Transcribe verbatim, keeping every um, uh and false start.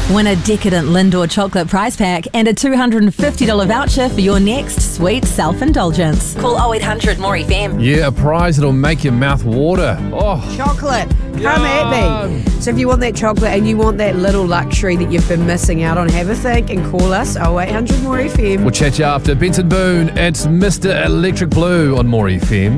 Win a decadent Lindor chocolate prize pack and a two hundred fifty dollars voucher for your next sweet self-indulgence. Call oh eight hundred more F M. Yeah, a prize that'll make your mouth water. Oh, Chocolate. Come at Yum. me. So if you want that chocolate and you want that little luxury that you've been missing out on, have a think and call us oh eight hundred more F M. We'll chat you after. Benson Boone, it's Mister Electric Blue on More F M.